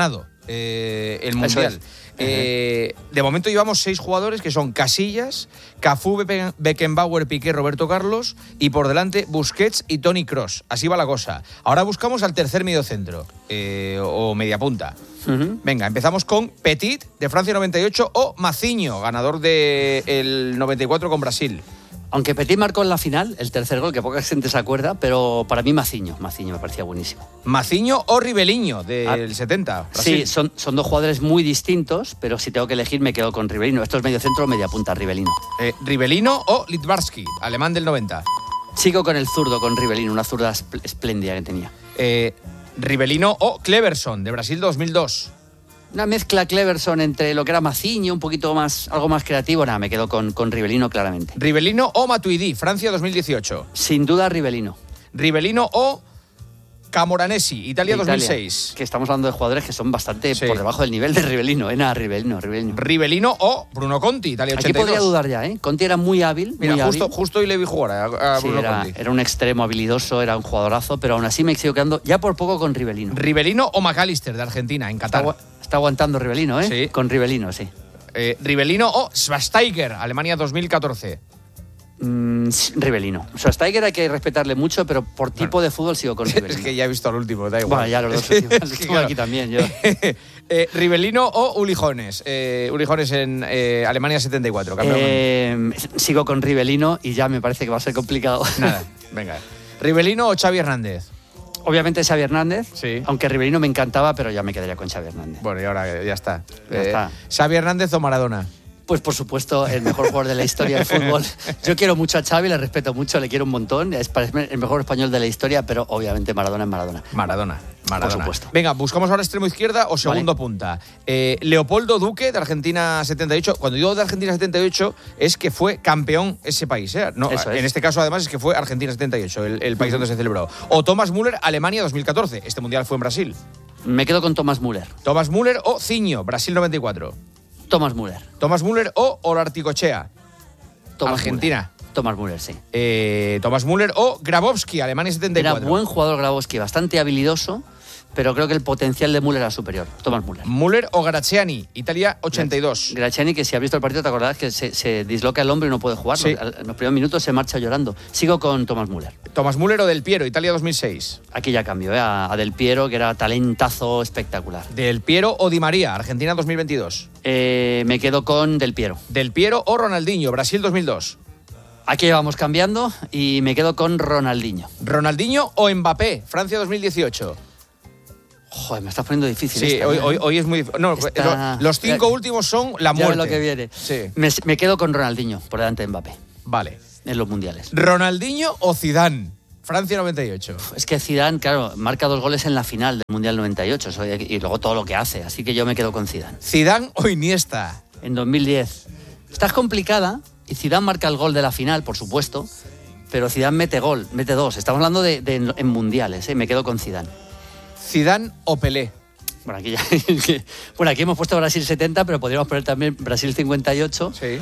eh, el Eso Mundial. es. Eh, de momento llevamos seis jugadores que son Casillas, Cafú, Becken- Beckenbauer, Piqué, Roberto Carlos y por delante Busquets y Toni Kroos. Así va la cosa. Ahora buscamos al tercer mediocentro eh, o mediapunta. Uh-huh. Venga, empezamos con Petit de Francia noventa y ocho o Maciño, ganador del noventa y cuatro con Brasil. Aunque Petit marcó en la final el tercer gol, que poca gente se acuerda, pero para mí Maciño, Maciño me parecía buenísimo. Maciño o Riveliño del Ah, setenta. Brasil. Sí, son, son dos jugadores muy distintos, pero si tengo que elegir me quedo con Rivellino. Esto es medio centro o media punta, Rivellino. Eh, Rivellino o Litvarsky, alemán del noventa. Sigo con el zurdo, con Rivellino, una zurda espl- espléndida que tenía. Eh, Rivellino o Cleverson de Brasil dos mil dos. Una mezcla Cleverson entre lo que era Maciño, un poquito más, algo más creativo. Nada, me quedo con, con Rivellino claramente. Rivellino o Matuidi, Francia dos mil dieciocho. Sin duda Rivellino. Rivellino o Camoranesi, Italia, De dos mil seis. Italia, que estamos hablando de jugadores que son bastante Sí. por debajo del nivel de Rivellino. ¿eh? Nada, Rivellino, Rivellino. Rivellino o Bruno Conti, Italia Aquí ochenta y dos. podría dudar ya, ¿eh? Conti era muy hábil. Mira, muy justo, hábil. justo hoy le vi jugar a, a Sí, Bruno era, Conti. era un extremo habilidoso, era un jugadorazo, pero aún así me sigo quedando ya por poco con Rivellino. Rivellino o McAllister de Argentina, en Está, Qatar. agua- está aguantando Rivellino, ¿eh? Sí. Con Rivellino, sí. Eh, Rivellino o Schweinsteiger, Alemania dos mil catorce. Mm, sí, Rivellino. O sea, Steiger hay que respetarle mucho, pero por tipo de fútbol sigo con Rivellino. Es que ya he visto al último, da igual. Bueno, ya los dos Es últimos. que, Estuve claro. aquí también, yo. eh, Rivellino o Ulijones. Eh, Ulijones en eh, Alemania setenta y cuatro. campeón. Eh, sigo con Rivellino y ya me parece que va a ser complicado. Nada, venga. Rivellino o Xavi Hernández. Obviamente Xavi Hernández, Sí. aunque Rivellino me encantaba, pero ya me quedaría con Xavi Hernández. Bueno, y ahora ya está. Ya Eh, está. Xavi Hernández o Maradona. Pues por supuesto, el mejor jugador de la historia del fútbol. Yo quiero mucho a Xavi, le respeto mucho, le quiero un montón. Es para mí el mejor español de la historia, pero obviamente Maradona es Maradona. Maradona. Maradona. Por supuesto. Venga, buscamos ahora extremo izquierda o segundo Vale. punta. Eh, Leopoldo Duque, de Argentina setenta y ocho. Cuando digo de Argentina setenta y ocho, es que fue campeón ese país. ¿eh? No, Eso es. En este caso, además, es que fue Argentina setenta y ocho, el, el país donde se celebró. O Thomas Müller, Alemania dos mil catorce. Este mundial fue en Brasil. Me quedo con Thomas Müller. Thomas Müller o Ciño, Brasil noventa y cuatro. Thomas Müller. Thomas Müller o Olarticochea, Thomas Argentina. Müller. Thomas Müller, sí. Eh, Thomas Müller o Grabowski, Alemania setenta y Era cuatro. buen jugador Grabowski, bastante habilidoso, pero creo que el potencial de Müller era superior. Thomas Müller. Müller o Graziani, Italia ochenta y dos. Graziani, que si has visto el partido te acordarás que se, se disloca el hombro y no puede jugar. Sí. En los primeros minutos se marcha llorando. Sigo con Thomas Müller. Thomas Müller o Del Piero, Italia dos mil seis. Aquí ya cambio, ¿eh? a, a Del Piero, que era talentazo espectacular. Del Piero o Di María, Argentina dos mil veintidós. Eh, me quedo con Del Piero. Del Piero o Ronaldinho, Brasil dos mil dos. Aquí ya vamos cambiando y me quedo con Ronaldinho. Ronaldinho o Mbappé, Francia dos mil dieciocho. Joder, me estás poniendo difícil. Sí, esta, hoy, ¿eh? hoy, hoy es muy difícil. No, Está- lo- los cinco Ya- últimos son la Ya muerte. ves lo que viene. Sí. Me, me quedo con Ronaldinho por delante de Mbappé Vale. en los mundiales. Ronaldinho o Zidane, Francia noventa y ocho. Es que Zidane, claro, marca dos goles en la final del Mundial noventa y ocho eso, y luego todo lo que hace, así que yo me quedo con Zidane. Zidane o Iniesta. En dos mil diez. Esta es complicada y Zidane marca el gol de la final, por supuesto, pero Zidane mete gol, mete dos. Estamos hablando de, de en, en mundiales, ¿eh? Me quedo con Zidane. Zidane o Pelé. Bueno, aquí, ya, bueno, aquí hemos puesto Brasil setenta, pero podríamos poner también Brasil cincuenta y ocho. Sí.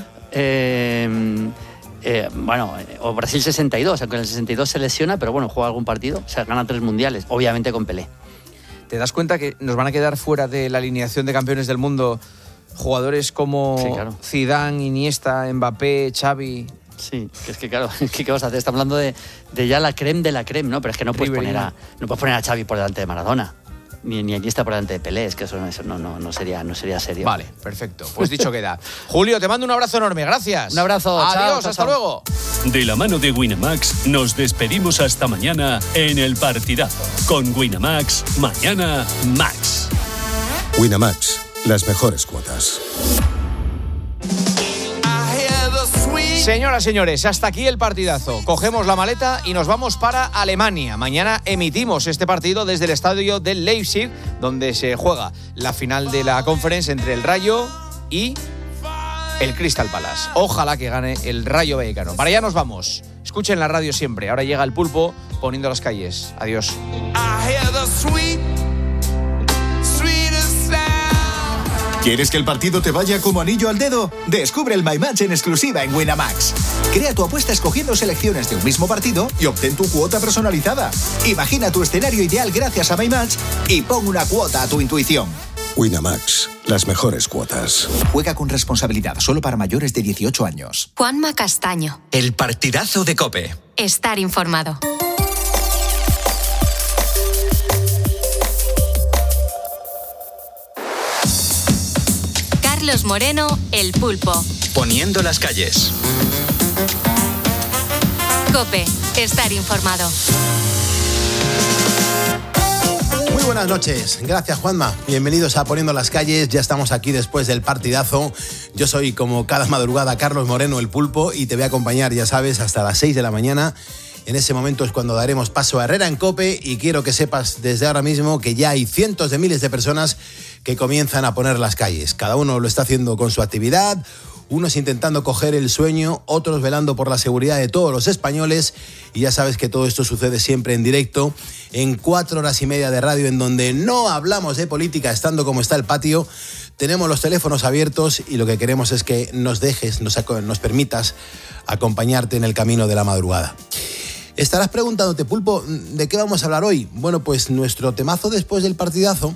Eh, eh, bueno, o Brasil sesenta y dos, aunque en el sesenta y dos se lesiona, pero bueno, juega algún partido, o sea, gana tres mundiales, obviamente con Pelé. ¿Te das cuenta que nos van a quedar fuera de la alineación de campeones del mundo jugadores como Sí, claro. Zidane, Iniesta, Mbappé, Xavi? Sí, que es que claro, ¿qué, qué vas a hacer? Estamos hablando de, de ya la creme de la creme, ¿no? Pero es que no puedes, poner a, no puedes poner a Xavi por delante de Maradona. Ni, ni Iniesta por delante de Pelé, es que eso, eso no, no, no, sería, no sería serio. Vale, perfecto. Pues dicho queda. Julio, te mando un abrazo enorme, gracias. Un abrazo, Adiós, chao, chao, hasta chao. luego. De la mano de Winamax nos despedimos hasta mañana en El Partidazo. Con Winamax, mañana Max. Winamax, las mejores cuotas. Señoras, señores, hasta aquí el partidazo. Cogemos la maleta y nos vamos para Alemania. Mañana emitimos este partido desde el estadio del Leipzig, donde se juega la final de la Conference entre el Rayo y el Crystal Palace. Ojalá que gane el Rayo Vallecano. Para allá nos vamos. Escuchen la radio siempre. Ahora llega el Pulpo poniendo las calles. Adiós. ¿Quieres que el partido te vaya como anillo al dedo? Descubre el My Match en exclusiva en Winamax. Crea tu apuesta escogiendo selecciones de un mismo partido y obtén tu cuota personalizada. Imagina tu escenario ideal gracias a My Match y pon una cuota a tu intuición. Winamax, las mejores cuotas. Juega con responsabilidad, solo para mayores de dieciocho años. Juanma Castaño. El partidazo de COPE. Estar informado. Carlos Moreno, El Pulpo. Poniendo las calles. COPE. Estar informado. Muy buenas noches, gracias Juanma, bienvenidos a Poniendo las Calles, ya estamos aquí después del partidazo. Yo soy, como cada madrugada, Carlos Moreno, El Pulpo, y te voy a acompañar, ya sabes, hasta las seis de la mañana. En ese momento es cuando daremos paso a Herrera en COPE, y quiero que sepas desde ahora mismo que ya hay cientos de miles de personas que comienzan a poner las calles. Cada uno lo está haciendo con su actividad, unos intentando coger el sueño, otros velando por la seguridad de todos los españoles, y ya sabes que todo esto sucede siempre en directo, en cuatro horas y media de radio, en donde no hablamos de política estando como está el patio. Tenemos los teléfonos abiertos y lo que queremos es que nos dejes, nos, nos permitas acompañarte en el camino de la madrugada. Estarás preguntándote, Pulpo, ¿de qué vamos a hablar hoy? Bueno, pues nuestro temazo después del partidazo,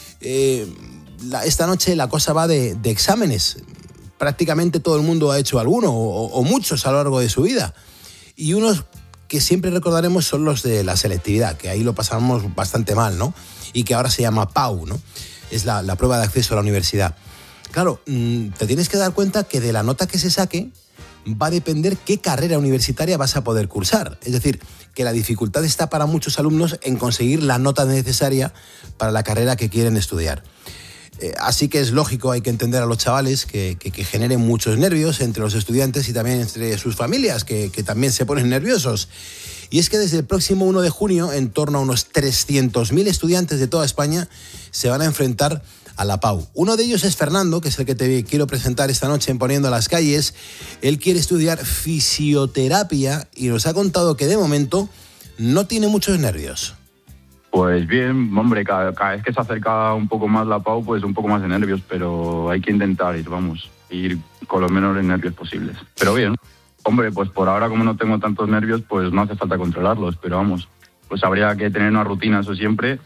eh, la, esta noche la cosa va de, de exámenes. Prácticamente todo el mundo ha hecho alguno o, o muchos a lo largo de su vida. Y unos que siempre recordaremos son los de la selectividad, que ahí lo pasamos bastante mal, ¿no? Y que ahora se llama P A U, ¿no? Es la, la prueba de acceso a la universidad. Claro, te tienes que dar cuenta que de la nota que se saque va a depender qué carrera universitaria vas a poder cursar. Es decir, que la dificultad está para muchos alumnos en conseguir la nota necesaria para la carrera que quieren estudiar. Eh, así que es lógico, hay que entender a los chavales que, que, que generen muchos nervios entre los estudiantes y también entre sus familias, que, que también se ponen nerviosos. Y es que desde el próximo uno de junio, en torno a unos trescientos mil estudiantes de toda España se van a enfrentar a la P A U. Uno de ellos es Fernando, que es el que te quiero presentar esta noche en Poniendo las Calles. Él quiere estudiar fisioterapia y nos ha contado que de momento no tiene muchos nervios. Pues bien, hombre, cada, cada vez que se acerca un poco más la P A U, pues un poco más de nervios, pero hay que intentar ir, vamos, ir con los menores nervios posibles. Pero bien, hombre, pues por ahora como no tengo tantos nervios, pues no hace falta controlarlos, pero vamos, pues habría que tener una rutina, eso siempre,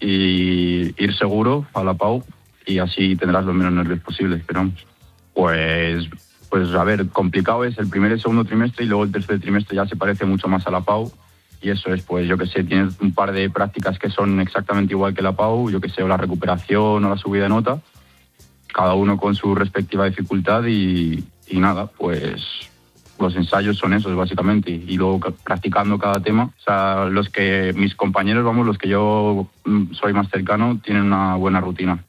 y ir seguro a la P A U, y así tendrás los menos nervios posibles, pero vamos. Pues, pues a ver, complicado es el primer y el segundo trimestre, y luego el tercer trimestre ya se parece mucho más a la P A U. Y eso es, pues yo que sé, tienes un par de prácticas que son exactamente igual que la P A U, yo que sé, o la recuperación o la subida de nota, cada uno con su respectiva dificultad y, y nada, pues los ensayos son esos básicamente, y, y luego practicando cada tema. O sea, los que mis compañeros, vamos, los que yo soy más cercano, tienen una buena rutina.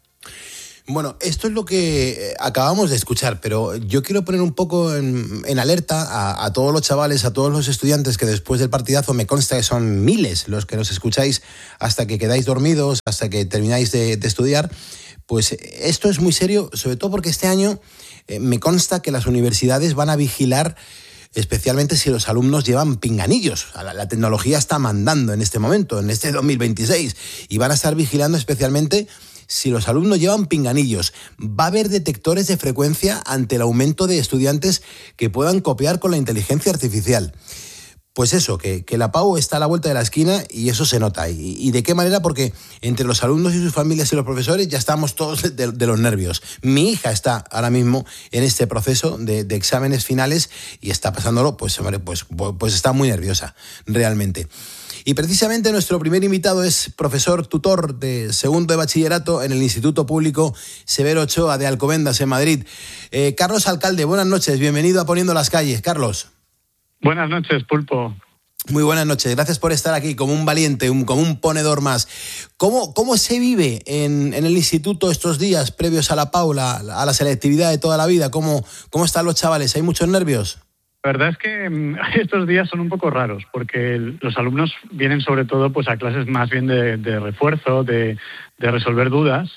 Bueno, esto es lo que acabamos de escuchar, pero yo quiero poner un poco en, en alerta a, a todos los chavales, a todos los estudiantes que después del partidazo, me consta que son miles los que nos escucháis hasta que quedáis dormidos, hasta que termináis de, de estudiar. Pues esto es muy serio, sobre todo porque este año eh, me consta que las universidades van a vigilar especialmente si los alumnos llevan pinganillos. La, la tecnología está mandando en este momento, en este dos mil veintiséis, y van a estar vigilando especialmente si los alumnos llevan pinganillos. Va a haber detectores de frecuencia ante el aumento de estudiantes que puedan copiar con la inteligencia artificial. Pues eso, que, que la P A U está a la vuelta de la esquina y eso se nota. ¿Y, y de qué manera? Porque entre los alumnos y sus familias y los profesores ya estamos todos de, de los nervios. Mi hija está ahora mismo en este proceso de, de exámenes finales y está pasándolo, pues, hombre, pues, pues está muy nerviosa, realmente. Y precisamente nuestro primer invitado es profesor tutor de segundo de bachillerato en el Instituto Público Severo Ochoa de Alcobendas, en Madrid. Eh, Carlos Alcalde, buenas noches, bienvenido a Poniendo las Calles. Carlos. Buenas noches, Pulpo. Muy buenas noches, gracias por estar aquí como un valiente, un, como un ponedor más. ¿Cómo, cómo se vive en, en el instituto estos días previos a la P A U, a la selectividad de toda la vida? ¿Cómo, cómo están los chavales? ¿Hay muchos nervios? La verdad es que estos días son un poco raros porque los alumnos vienen sobre todo pues a clases más bien de, de refuerzo, de, de resolver dudas.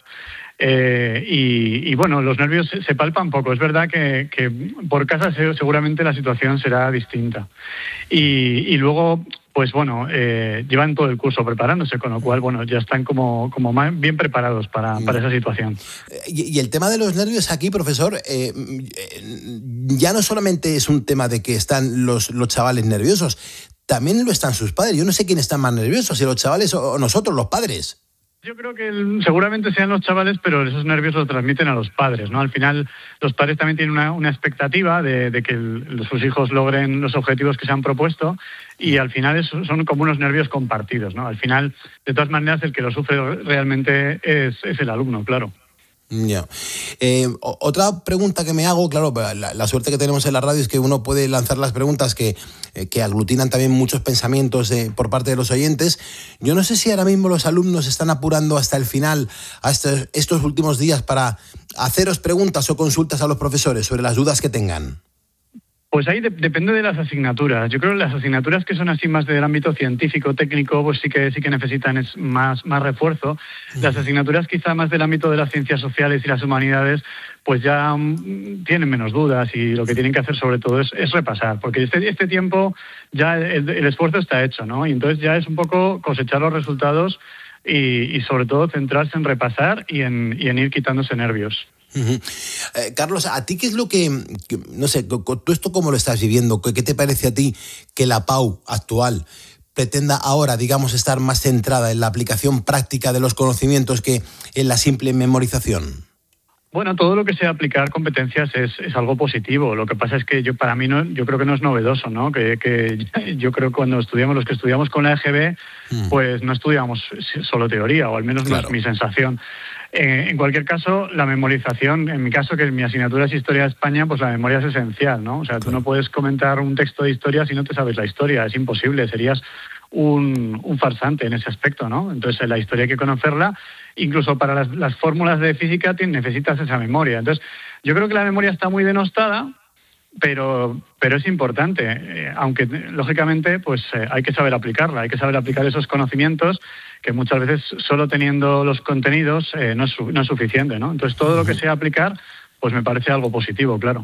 Eh, y, y bueno, los nervios se, se palpan poco. Es verdad que, que por casa se, seguramente la situación será distinta. Y, y luego, pues bueno, eh, llevan todo el curso preparándose, con lo cual, bueno, ya están como, como más bien preparados para, para esa situación. Y, y el tema de los nervios aquí, profesor, eh, ya no solamente es un tema de que están los, los chavales nerviosos, también lo están sus padres. Yo no sé quién está más nervioso, si los chavales o nosotros, los padres. Yo creo que el, seguramente sean los chavales, pero esos nervios los transmiten a los padres, ¿no? Al final, los padres también tienen una, una expectativa de, de que el, sus hijos logren los objetivos que se han propuesto y al final es, son como unos nervios compartidos, ¿no? Al final, de todas maneras, el que lo sufre realmente es, es el alumno, claro. Ya. Eh, otra pregunta que me hago, claro, la, la suerte que tenemos en la radio es que uno puede lanzar las preguntas que, eh, que aglutinan también muchos pensamientos de, por parte de los oyentes. Yo no sé si ahora mismo los alumnos están apurando hasta el final, hasta estos últimos días, para haceros preguntas o consultas a los profesores sobre las dudas que tengan. Pues ahí de, depende de las asignaturas. Yo creo que las asignaturas que son así más del ámbito científico, técnico, pues sí que sí que necesitan es más, más refuerzo. Las asignaturas quizá más del ámbito de las ciencias sociales y las humanidades, pues ya um, tienen menos dudas y lo que tienen que hacer sobre todo es, es repasar, porque este, este tiempo ya el, el esfuerzo está hecho, ¿no? Y entonces ya es un poco cosechar los resultados y, y sobre todo centrarse en repasar y en, y en ir quitándose nervios. Uh-huh. Eh, Carlos, ¿a ti qué es lo que, que no sé, tú esto cómo lo estás viviendo? ¿Qué, qué te parece a ti que la P A U actual pretenda ahora, digamos, estar más centrada en la aplicación práctica de los conocimientos que en la simple memorización? Bueno, todo lo que sea aplicar competencias es, es algo positivo. Lo que pasa es que yo para mí no, yo creo que no es novedoso, ¿no? Que, que yo creo que cuando estudiamos, los que estudiamos con la E G B, mm. pues no estudiamos solo teoría, o al menos claro. No es mi sensación. Eh, en cualquier caso, la memorización, en mi caso, que mi asignatura es Historia de España, pues la memoria es esencial, ¿no? O sea, tú no puedes comentar un texto de historia si no te sabes la historia, es imposible, serías un, un farsante en ese aspecto, ¿no? Entonces, la historia hay que conocerla, incluso para las, las fórmulas de física necesitas esa memoria. Entonces, yo creo que la memoria está muy denostada, pero pero es importante, eh, aunque lógicamente pues eh, hay que saber aplicarla, hay que saber aplicar esos conocimientos que muchas veces solo teniendo los contenidos eh, no, es, no es suficiente, ¿no? Entonces todo lo que sea aplicar pues me parece algo positivo, claro.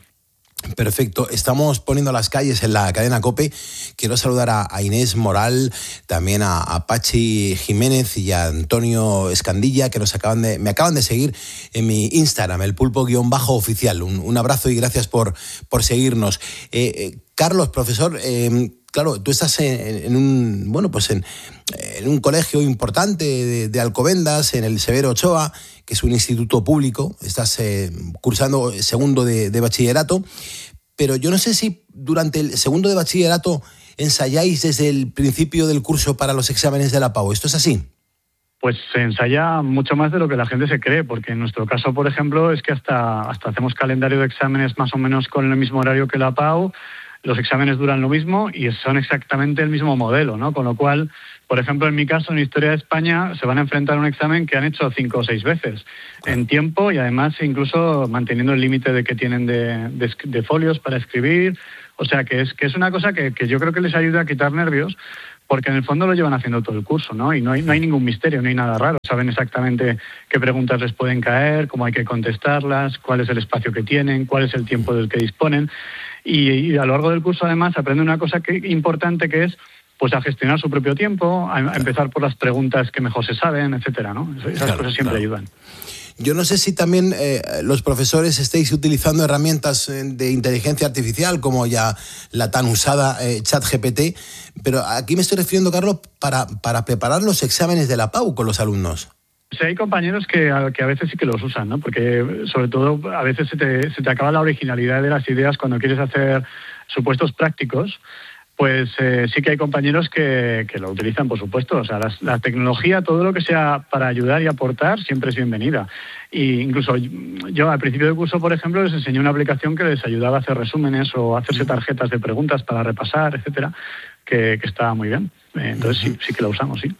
Perfecto. Estamos poniendo las calles en la cadena COPE. Quiero saludar a, a Inés Moral, también a, a Pachi Jiménez y a Antonio Escandilla, que nos acaban de, me acaban de seguir en mi Instagram, el pulpo-oficial. Un, un abrazo y gracias por, por seguirnos. Eh, eh, Carlos, profesor, eh, claro, tú estás en, en un bueno, pues en, en un colegio importante de, de Alcobendas, en el Severo Ochoa, que es un instituto público. Estás eh, cursando segundo de, de bachillerato, pero yo no sé si durante el segundo de bachillerato ensayáis desde el principio del curso para los exámenes de la P A U. ¿Esto es así? Pues se ensaya mucho más de lo que la gente se cree, porque en nuestro caso, por ejemplo, es que hasta, hasta hacemos calendario de exámenes más o menos con el mismo horario que la P A U. Los exámenes duran lo mismo y son exactamente el mismo modelo, ¿no? Con lo cual, por ejemplo, en mi caso, en Historia de España, se van a enfrentar a un examen que han hecho cinco o seis veces en tiempo y además incluso manteniendo el límite de que tienen de, de, de folios para escribir. O sea, que es, que es una cosa que, que yo creo que les ayuda a quitar nervios, porque en el fondo lo llevan haciendo todo el curso, ¿no? Y no hay, no hay ningún misterio, no hay nada raro. Saben exactamente qué preguntas les pueden caer, cómo hay que contestarlas, cuál es el espacio que tienen, cuál es el tiempo del que disponen. Y, y a lo largo del curso, además, aprende una cosa que, importante que es pues a gestionar su propio tiempo, a, a empezar por las preguntas que mejor se saben, etcétera, ¿no? Esas claro, cosas siempre claro. ayudan. Yo no sé si también eh, los profesores estáis utilizando herramientas de inteligencia artificial como ya la tan usada eh, ChatGPT, pero aquí me estoy refiriendo, Carlos, para, para preparar los exámenes de la P A U con los alumnos. Sí, hay compañeros que a, que a veces sí que los usan, ¿no? Porque sobre todo a veces se te, se te acaba la originalidad de las ideas cuando quieres hacer supuestos prácticos. Pues eh, sí que hay compañeros que, que lo utilizan, por supuesto. O sea, las, la tecnología, todo lo que sea para ayudar y aportar, siempre es bienvenida. Y incluso yo al principio del curso, por ejemplo, les enseñé una aplicación que les ayudaba a hacer resúmenes o a hacerse tarjetas de preguntas para repasar, etcétera, que, que estaba muy bien. Entonces sí, sí que la usamos, sí.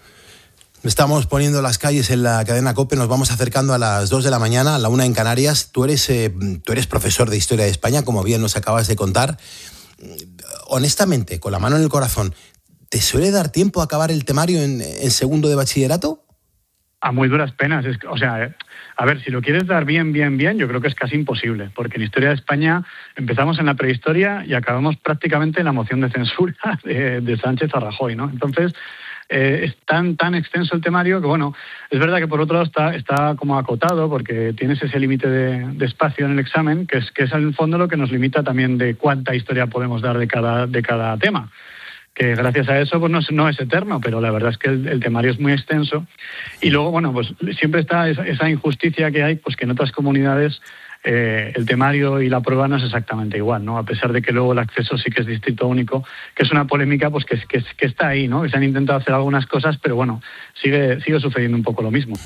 Estamos poniendo las calles en la cadena COPE, nos vamos acercando a las dos de la mañana, a la una en Canarias. Tú eres, eh, tú eres profesor de Historia de España, como bien nos acabas de contar. Honestamente, con la mano en el corazón, ¿te suele dar tiempo a acabar el temario en, en segundo de bachillerato? A muy duras penas. Es, o sea, a ver, si lo quieres dar bien, bien, bien, yo creo que es casi imposible, porque en Historia de España empezamos en la prehistoria y acabamos prácticamente en la moción de censura de, de Sánchez a Rajoy, ¿no? Entonces, eh, es tan, tan extenso el temario que, bueno, es verdad que por otro lado está, está como acotado porque tienes ese límite de, de espacio en el examen, que es, que es en el fondo lo que nos limita también de cuánta historia podemos dar de cada, de cada tema. que gracias a eso pues no es, no es eterno, pero la verdad es que el, el temario es muy extenso. Y luego, bueno, pues siempre está esa, esa injusticia que hay, pues que en otras comunidades eh, el temario y la prueba no es exactamente igual, ¿no? A pesar de que luego el acceso sí que es distrito único, que es una polémica pues que, que, que está ahí, ¿no? Que se han intentado hacer algunas cosas, pero bueno, sigue, sigue sucediendo un poco lo mismo.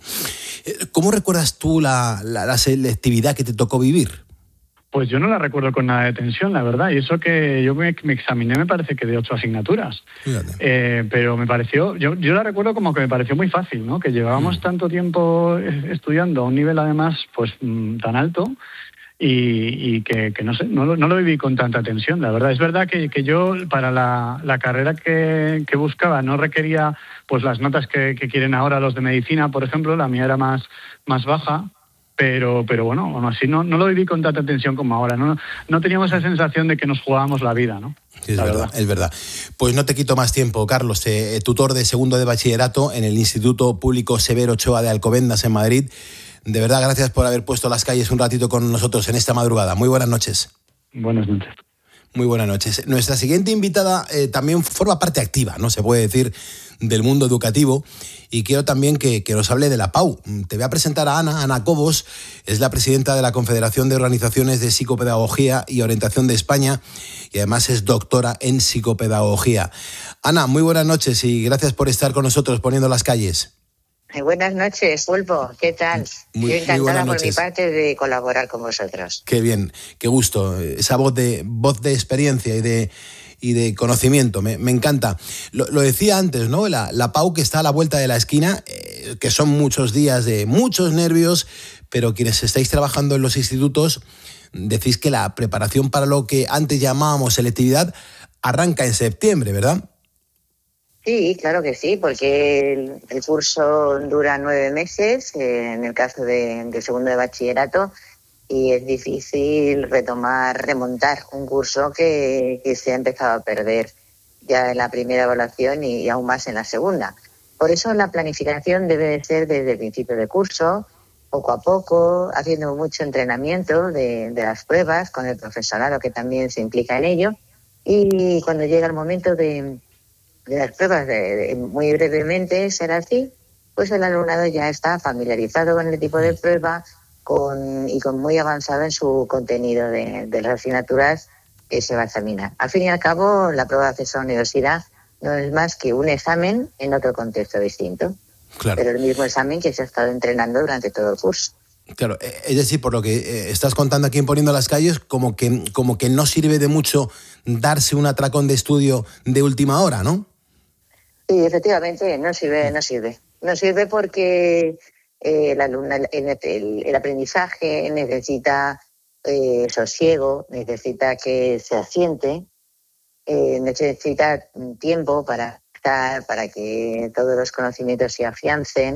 ¿Cómo recuerdas tú la, la, la selectividad que te tocó vivir? Pues yo no la recuerdo con nada de tensión, la verdad. Y eso que yo me, me examiné, me parece que de ocho asignaturas. Eh, pero me pareció, yo, yo la recuerdo como que me pareció muy fácil, ¿no? Que llevábamos mm. tanto tiempo estudiando a un nivel además pues mm, tan alto y, y que, que no sé, no lo, no lo viví con tanta tensión, la verdad. Es verdad que, que yo para la, la carrera que, que buscaba no requería pues las notas que, que quieren ahora los de medicina, por ejemplo. La mía era más, más baja. Pero, pero bueno, aún así no, no lo viví con tanta tensión como ahora. No, no teníamos esa sensación de que nos jugábamos la vida, ¿no? Sí, es verdad, verdad, es verdad. Pues no te quito más tiempo, Carlos. Eh, tutor de segundo de bachillerato en el Instituto Público Severo Ochoa de Alcobendas, en Madrid. De verdad, gracias por haber puesto las calles un ratito con nosotros en esta madrugada. Muy buenas noches. Buenas noches. Muy buenas noches. Nuestra siguiente invitada eh, también forma parte activa, ¿no? Se puede decir, del mundo educativo, y quiero también que, que nos hable de la PAU. Te voy a presentar a Ana, Ana Cobos, es la presidenta de la Confederación de Organizaciones de Psicopedagogía y Orientación de España y además es doctora en psicopedagogía. Ana, muy buenas noches y gracias por estar con nosotros poniendo las calles. Buenas noches, Pulpo, ¿qué tal? Muy, Yo encantada muy por mi parte de colaborar con vosotros. Qué bien, qué gusto, esa voz de, voz de experiencia y de... y de conocimiento, me, me encanta. Lo, lo decía antes, ¿no? La, la PAU que está a la vuelta de la esquina, eh, que son muchos días de muchos nervios, pero quienes estáis trabajando en los institutos, decís que la preparación para lo que antes llamábamos selectividad arranca en septiembre, ¿verdad? Sí, claro que sí, porque el, el curso dura nueve meses, eh, en el caso de, de segundo de bachillerato, y es difícil retomar, remontar un curso que, que se ha empezado a perder ya en la primera evaluación y, y aún más en la segunda. Por eso la planificación debe de ser desde el principio de curso, poco a poco, haciendo mucho entrenamiento de, de las pruebas con el profesorado que también se implica en ello, y cuando llega el momento de, de las pruebas, de, de, muy brevemente será así, pues el alumnado ya está familiarizado con el tipo de prueba, Con, y con muy avanzado en su contenido de, de las asignaturas que se va a examinar. Al fin y al cabo, la prueba de acceso a la universidad no es más que un examen en otro contexto distinto, claro. Pero el mismo examen que se ha estado entrenando durante todo el curso. Claro, es decir, por lo que estás contando aquí en Poniendo las Calles, como que, como que no sirve de mucho darse un atracón de estudio de última hora, ¿no? Sí, efectivamente, no sirve, no sirve. No sirve porque... Eh, el, alumno, el, el, el aprendizaje necesita eh, sosiego, necesita que se asiente, eh, necesita tiempo para estar, para que todos los conocimientos se afiancen.